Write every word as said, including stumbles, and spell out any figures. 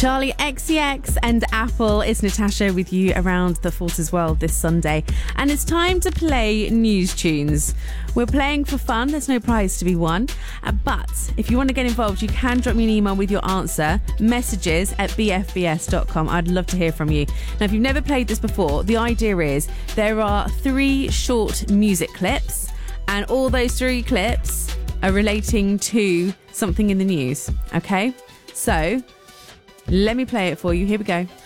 Charlie X C X and Apple. It's Natasha with you around the Forces World this Sunday. And it's time to play news tunes. We're playing for fun. There's no prize to be won. Uh, but if you want to get involved, you can drop me an email with your answer. Messages at b f b s dot com. I'd love to hear from you. Now, if you've never played this before, the idea is there are three short music clips. And all those three clips are relating to something in the news. Okay? So... let me play it for you. Here we go.